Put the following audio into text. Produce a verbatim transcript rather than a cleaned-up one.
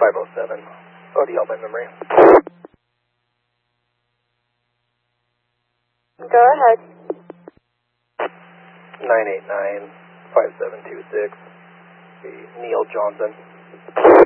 five oh seven. O D L by memory. Go ahead. nine eight nine, five seven two six. Neil Johnson.